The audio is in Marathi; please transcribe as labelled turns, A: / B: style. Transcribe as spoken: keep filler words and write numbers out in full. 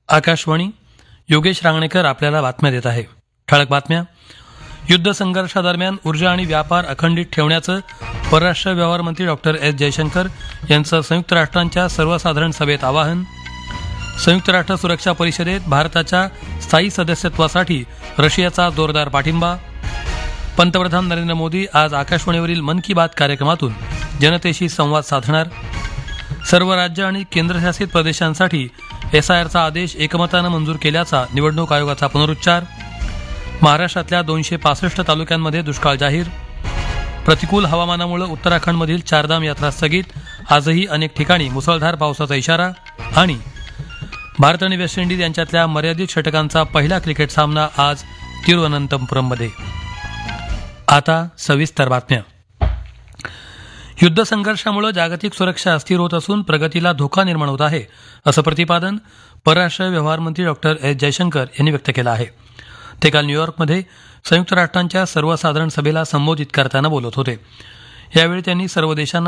A: आकाशवाणी. योगेश रांगणेकर आपल्याला बातम्या देत आहे. ठळक बातम्या. युद्ध संघर्षादरम्यान ऊर्जा आणि व्यापार अखंडित ठेवण्याचं परराष्ट्र व्यवहार मंत्री डॉक्टर एस जयशंकर यांचं संयुक्त राष्ट्रांच्या सर्वसाधारण सभेत आवाहन. संयुक्त राष्ट्र सुरक्षा परिषदेत भारताच्या स्थायी सदस्यत्वासाठी रशियाचा जोरदार पाठिंबा. पंतप्रधान नरेंद्र मोदी आज आकाशवाणीवरील मन की बात कार्यक्रमातून जनतेशी संवाद साधणार. सर्व राज्य आणि केंद्रशासित प्रदेशांसाठी एसआयआरचा आदेश एकमतानं मंजूर केल्याचा निवडणूक आयोगाचा पुनरुच्चार. महाराष्ट्रातल्या दोनशे पासष्ट तालुक्यांमध्ये दुष्काळ जाहीर. प्रतिकूल हवामानामुळे उत्तराखंडमधील चारधाम यात्रा स्थगित. आजही अनेक ठिकाणी मुसळधार पावसाचा इशारा. आणि भारत आणि वेस्ट इंडिज यांच्यातल्या मर्यादित षटकांचा पहिला क्रिकेट सामना आज तिरुअनंतपुरममध्ये. आता सविस्तर बातम्या. युद्ध संघर्षामुळे जागतिक सुरक्षा अस्थिर होत असून प्रगतीला धोका निर्माण होत आहे असं प्रतिपादन परराष्ट्र व्यवहार मंत्री डॉक्टर एस जयशंकर यांनी व्यक्त केलं आहे. ते काल न्यूयॉर्कमध्ये संयुक्त राष्ट्रांच्या सर्वसाधारण सभेला संबोधित करताना बोलत होते. यावेळी त्यांनी सर्व देशांना